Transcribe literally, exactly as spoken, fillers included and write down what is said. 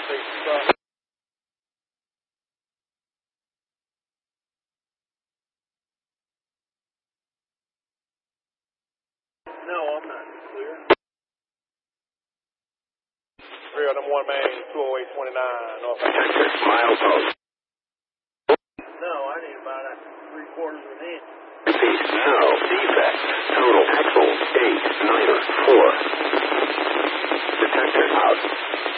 No, I'm not clear. Three of them one main, two oh eight twenty-nine. North. Milepost. No, I need about a three quarters of an inch. No defect. Total axle eight niner four. Detector out.